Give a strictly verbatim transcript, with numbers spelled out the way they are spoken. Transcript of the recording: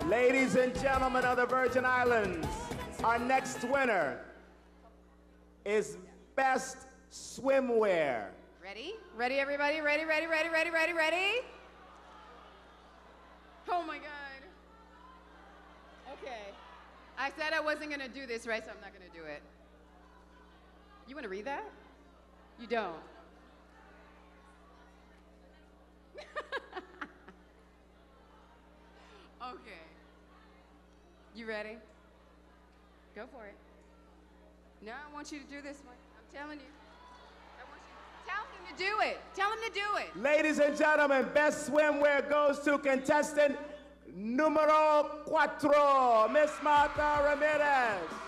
Ladies and gentlemen of the Virgin Islands, our next winner is Best Swimwear. Ready? Ready, everybody? Ready, ready, ready, ready, ready, ready? Oh my God. Okay. I said I wasn't gonna do this, right? So I'm not gonna do it. You wanna read that? You don't. Okay. You ready? Go for it. No, I want you to do this one. I'm telling you. I want you. Tell him to do it. Tell him to do it. Ladies and gentlemen, Best Swimwear goes to contestant numero cuatro, Miss Martha Ramirez.